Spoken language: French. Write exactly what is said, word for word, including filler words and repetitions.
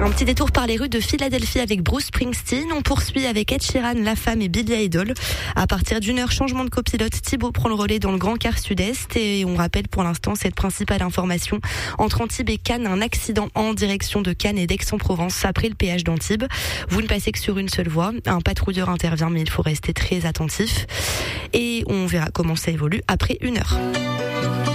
Un petit détour par les rues de Philadelphie avec Bruce Springsteen. On poursuit avec Ed Sheeran, La Femme et Billy Idol. À partir d'une heure, changement de copilote. Thibaut prend le relais dans le Grand Car Sud-Est. Et on rappelle pour l'instant cette principale information. Entre Antibes et Cannes, un accident en direction de Cannes et d'Aix-en-Provence après le péage d'Antibes. Vous ne passez que sur une seule voie. Un patrouilleur intervient, mais il faut rester très attentif. Et on verra comment ça évolue après une heure.